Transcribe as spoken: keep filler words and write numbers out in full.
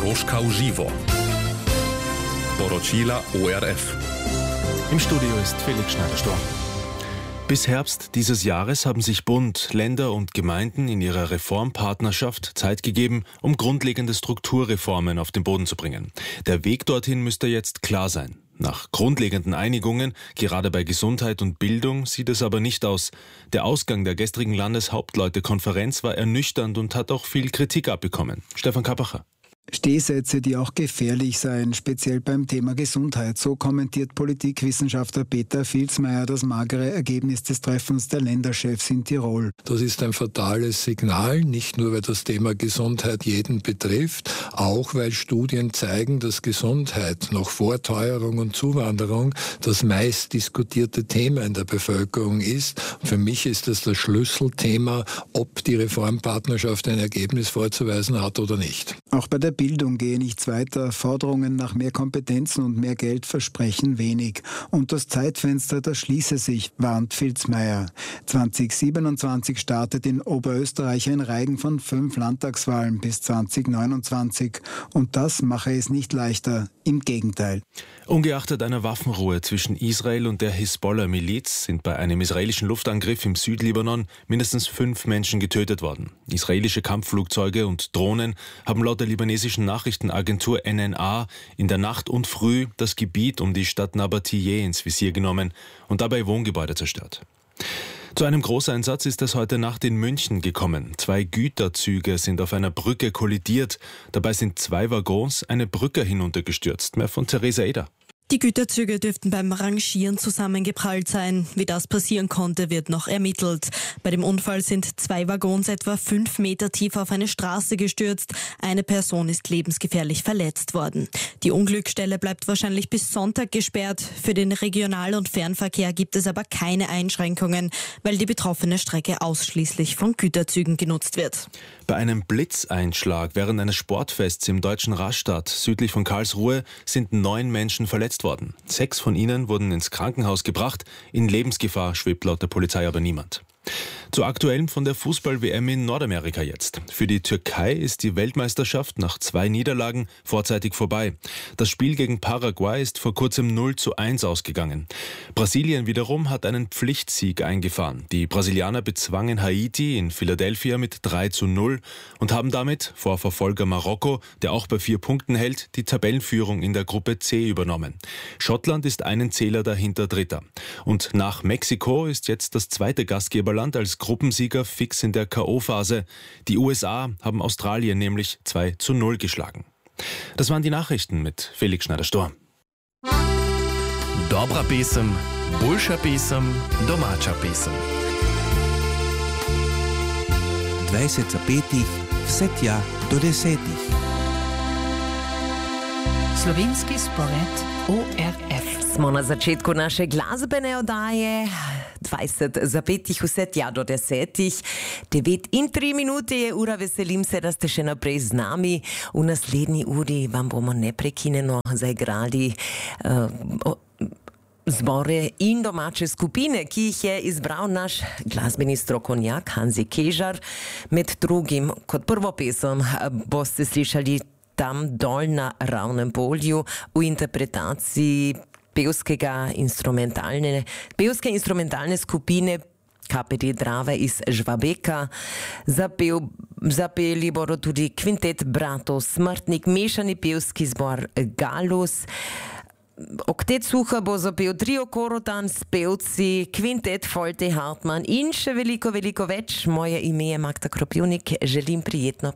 Doroschka Uživo. Poročila O R F. Im Studio ist Felix Schneider-Storm. Bis Herbst dieses Jahres haben sich Bund, Länder und Gemeinden in ihrer Reformpartnerschaft Zeit gegeben, um grundlegende Strukturreformen auf den Boden zu bringen. Der Weg dorthin müsste jetzt klar sein. Nach grundlegenden Einigungen, gerade bei Gesundheit und Bildung, sieht es aber nicht aus. Der Ausgang der gestrigen Landeshauptleutekonferenz war ernüchternd und hat auch viel Kritik abbekommen. Stefan Kappacher. Stehsätze, die auch gefährlich seien, speziell beim Thema Gesundheit. So kommentiert Politikwissenschaftler Peter Filzmeier das magere Ergebnis des Treffens der Länderchefs in Tirol. Das ist ein fatales Signal, nicht nur weil das Thema Gesundheit jeden betrifft, auch weil Studien zeigen, dass Gesundheit noch vor Teuerung und Zuwanderung das meist diskutierte Thema in der Bevölkerung ist. Und für mich ist das das Schlüsselthema, ob die Reformpartnerschaft ein Ergebnis vorzuweisen hat oder nicht. Auch bei der Bildung gehe nichts weiter. Forderungen nach mehr Kompetenzen und mehr Geld versprechen wenig. Und das Zeitfenster, das schließe sich, warnt Filzmeier. zwanzig siebenundzwanzig startet in Oberösterreich ein Reigen von fünf Landtagswahlen bis zwanzig neunundzwanzig. Und das mache es nicht leichter. Im Gegenteil. Ungeachtet einer Waffenruhe zwischen Israel und der Hisbollah-Miliz sind bei einem israelischen Luftangriff im Südlibanon mindestens fünf Menschen getötet worden. Israelische Kampfflugzeuge und Drohnen haben laut der libanesischen Nachrichtenagentur N N A in der Nacht und früh das Gebiet um die Stadt Nabatiyeh ins Visier genommen und dabei Wohngebäude zerstört. Zu einem Großeinsatz ist es heute Nacht in München gekommen. Zwei Güterzüge sind auf einer Brücke kollidiert. Dabei sind zwei Waggons eine Brücke hinuntergestürzt. Mehr von Theresa Eder. Die Güterzüge dürften beim Rangieren zusammengeprallt sein. Wie das passieren konnte, wird noch ermittelt. Bei dem Unfall sind zwei Waggons etwa fünf Meter tief auf eine Straße gestürzt. Eine Person ist lebensgefährlich verletzt worden. Die Unglücksstelle bleibt wahrscheinlich bis Sonntag gesperrt. Für den Regional- und Fernverkehr gibt es aber keine Einschränkungen, weil die betroffene Strecke ausschließlich von Güterzügen genutzt wird. Bei einem Blitzeinschlag während eines Sportfests im deutschen Rastatt südlich von Karlsruhe sind neun Menschen verletzt worden. Sechs von ihnen wurden ins Krankenhaus gebracht. In Lebensgefahr schwebt laut der Polizei aber niemand. Zu aktuellem von der Fußball-W M in Nordamerika jetzt. Für die Türkei ist die Weltmeisterschaft nach zwei Niederlagen vorzeitig vorbei. Das Spiel gegen Paraguay ist vor kurzem null zu eins ausgegangen. Brasilien wiederum hat einen Pflichtsieg eingefahren. Die Brasilianer bezwangen Haiti in Philadelphia mit drei zu null und haben damit vor Verfolger Marokko, der auch bei vier Punkten hält, die Tabellenführung in der Gruppe C übernommen. Schottland ist einen Zähler dahinter Dritter. Und nach Mexiko ist jetzt das zweite Gastgeberland als Gruppensieger fix in der K O-Phase. Die U S A haben Australien nämlich zwei zu null geschlagen. Das waren die Nachrichten mit Felix Schneider-Storm. Dobra pesem, boljša pesem, domača pesem. dvajset petih, vse tja do desetih. Slovenski spored O R F. Smo na začetku naše glasbene oddaje. dvajset za petih, vse tja do desetih. devet in tri minute je ura, veselim se, da ste še naprej z nami. V naslednji uri vam bomo neprekinjeno zaigrali uh, zbore in domače skupine, ki jih je izbral naš glasbeni strokovnjak Hanzi Kežar. Med drugim, kot prvo pesem boste slišali Tam dol na ravnem polju v interpretaciji pevskega instrumentalne, pevske instrumentalne skupine K P D Drave iz Žvabeka. Zapel, zapeli bodo tudi kvintet bratov Smrtnik, mešani pevski zbor Galus. Oktet Suha bo zapel trio Korotan s pevci, kvintet Folte Hartmann in še veliko, veliko več. Moje ime je Magda Kropivnik. Želim prijetno